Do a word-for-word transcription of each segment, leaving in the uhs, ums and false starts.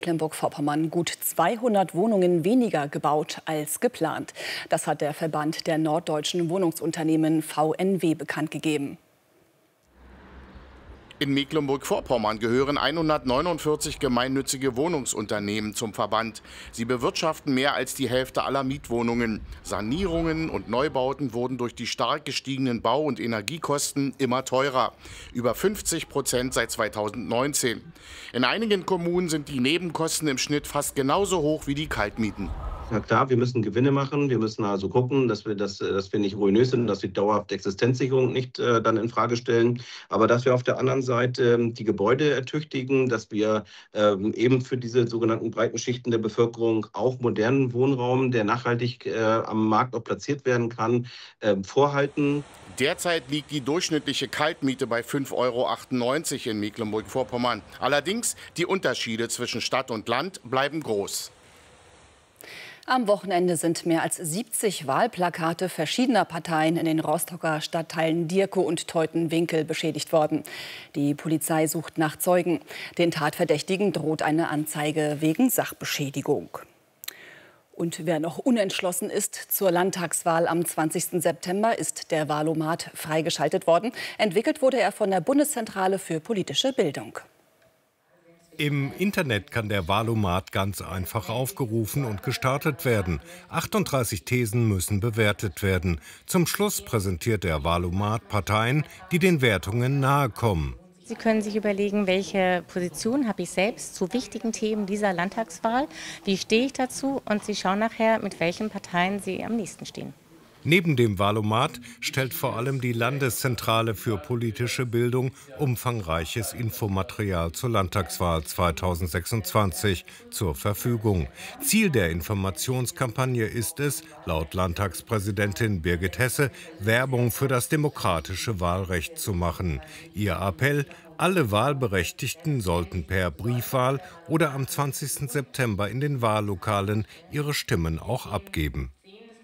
Mecklenburg-Vorpommern gut zweihundert Wohnungen weniger gebaut als geplant. Das hat der Verband der norddeutschen Wohnungsunternehmen V N W bekannt gegeben. In Mecklenburg-Vorpommern gehören hundertneunundvierzig gemeinnützige Wohnungsunternehmen zum Verband. Sie bewirtschaften mehr als die Hälfte aller Mietwohnungen. Sanierungen und Neubauten wurden durch die stark gestiegenen Bau- und Energiekosten immer teurer. Über fünfzig Prozent seit zweitausendneunzehn. In einigen Kommunen sind die Nebenkosten im Schnitt fast genauso hoch wie die Kaltmieten. Na klar, wir müssen Gewinne machen. Wir müssen also gucken, dass wir, das, dass wir nicht ruinös sind, dass wir dauerhaft Existenzsicherung nicht äh, dann in Frage stellen. Aber dass wir auf der anderen Seite äh, die Gebäude ertüchtigen, dass wir äh, eben für diese sogenannten breiten Schichten der Bevölkerung auch modernen Wohnraum, der nachhaltig äh, am Markt auch platziert werden kann, äh, vorhalten. Derzeit liegt die durchschnittliche Kaltmiete bei fünf Euro achtundneunzig in Mecklenburg-Vorpommern. Allerdings, die Unterschiede zwischen Stadt und Land bleiben groß. Am Wochenende sind mehr als siebzig Wahlplakate verschiedener Parteien in den Rostocker Stadtteilen Dierkow und Teutenwinkel beschädigt worden. Die Polizei sucht nach Zeugen. Den Tatverdächtigen droht eine Anzeige wegen Sachbeschädigung. Und wer noch unentschlossen ist zur Landtagswahl am zwanzigsten September, ist der Wahlomat freigeschaltet worden. Entwickelt wurde er von der Bundeszentrale für politische Bildung. Im Internet kann der Wahlomat ganz einfach aufgerufen und gestartet werden. achtunddreißig Thesen müssen bewertet werden. Zum Schluss präsentiert der Wahlomat Parteien, die den Wertungen nahe kommen. Sie können sich überlegen, welche Position habe ich selbst zu wichtigen Themen dieser Landtagswahl, wie stehe ich dazu, und Sie schauen nachher, mit welchen Parteien Sie am nächsten stehen. Neben dem Wahlomat stellt vor allem die Landeszentrale für politische Bildung umfangreiches Infomaterial zur Landtagswahl zweitausendsechsundzwanzig zur Verfügung. Ziel der Informationskampagne ist es, laut Landtagspräsidentin Birgit Hesse, Werbung für das demokratische Wahlrecht zu machen. Ihr Appell: Alle Wahlberechtigten sollten per Briefwahl oder am zwanzigsten September in den Wahllokalen ihre Stimmen auch abgeben.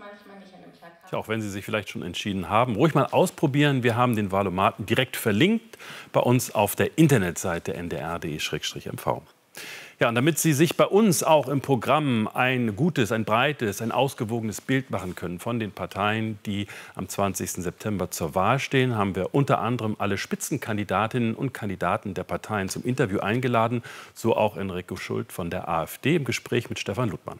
Ja, auch wenn Sie sich vielleicht schon entschieden haben, ruhig mal ausprobieren. Wir haben den Wahlomaten direkt verlinkt bei uns auf der Internetseite n d r punkt d e slash m v. Ja, und damit Sie sich bei uns auch im Programm ein gutes, ein breites, ein ausgewogenes Bild machen können von den Parteien, die am zwanzigsten September zur Wahl stehen, haben wir unter anderem alle Spitzenkandidatinnen und Kandidaten der Parteien zum Interview eingeladen. So auch Enrico Schult von der AfD im Gespräch mit Stefan Luttmann.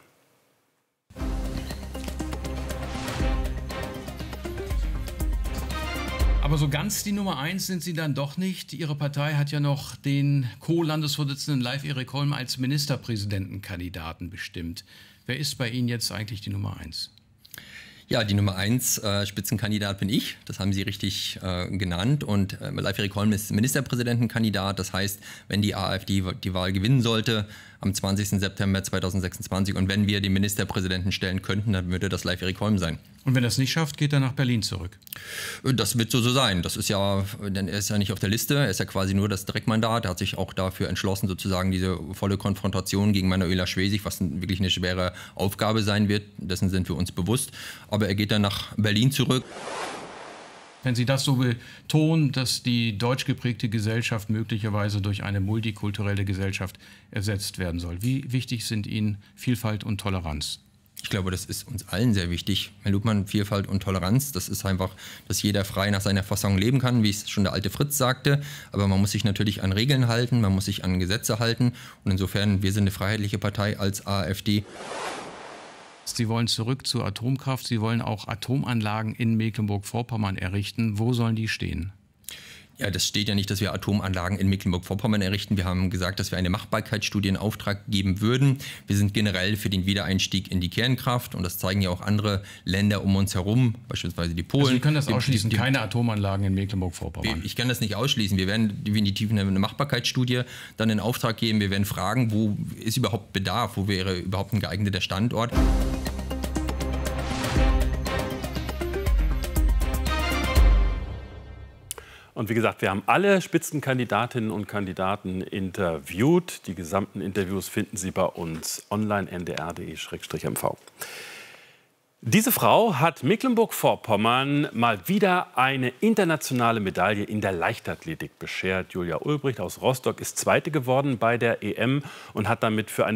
Aber so ganz die Nummer eins sind Sie dann doch nicht. Ihre Partei hat ja noch den Co-Landesvorsitzenden Leif-Erik Holm als Ministerpräsidentenkandidaten bestimmt. Wer ist bei Ihnen jetzt eigentlich die Nummer eins? Ja, die Nummer eins äh, Spitzenkandidat bin ich. Das haben Sie richtig äh, genannt. Und äh, Leif-Erik Holm ist Ministerpräsidentenkandidat. Das heißt, wenn die AfD die Wahl gewinnen sollte am zwanzigsten September zweitausendsechsundzwanzig und wenn wir den Ministerpräsidenten stellen könnten, dann würde das Leif-Erik Holm sein. Und wenn er es nicht schafft, geht er nach Berlin zurück? Das wird so, so sein. Das ist ja, denn er ist ja nicht auf der Liste. Er ist ja quasi nur das Direktmandat. Er hat sich auch dafür entschlossen, sozusagen diese volle Konfrontation gegen Manuela Schwesig, was wirklich eine schwere Aufgabe sein wird. Dessen sind wir uns bewusst. Aber er geht dann nach Berlin zurück. Wenn Sie das so betonen, dass die deutsch geprägte Gesellschaft möglicherweise durch eine multikulturelle Gesellschaft ersetzt werden soll, wie wichtig sind Ihnen Vielfalt und Toleranz? Ich glaube, das ist uns allen sehr wichtig. Herr Luttmann, Vielfalt und Toleranz, das ist einfach, dass jeder frei nach seiner Fassung leben kann, wie es schon der alte Fritz sagte. Aber man muss sich natürlich an Regeln halten, man muss sich an Gesetze halten. Und insofern, wir sind eine freiheitliche Partei als AfD. Sie wollen zurück zur Atomkraft. Sie wollen auch Atomanlagen in Mecklenburg-Vorpommern errichten. Wo sollen die stehen? Ja, das steht ja nicht, dass wir Atomanlagen in Mecklenburg-Vorpommern errichten. Wir haben gesagt, dass wir eine Machbarkeitsstudie in Auftrag geben würden. Wir sind generell für den Wiedereinstieg in die Kernkraft. Und das zeigen ja auch andere Länder um uns herum, beispielsweise die Polen. Also Sie können das ausschließen, die, die, keine Atomanlagen in Mecklenburg-Vorpommern? Ich kann das nicht ausschließen. Wir werden definitiv eine Machbarkeitsstudie dann in Auftrag geben. Wir werden fragen, wo ist überhaupt Bedarf, wo wäre überhaupt ein geeigneter Standort. Und wie gesagt, wir haben alle Spitzenkandidatinnen und Kandidaten interviewt. Die gesamten Interviews finden Sie bei uns online n d r punkt d e slash m v. Diese Frau hat Mecklenburg-Vorpommern mal wieder eine internationale Medaille in der Leichtathletik beschert. Julia Ulbricht aus Rostock ist Zweite geworden bei der E M und hat damit für eine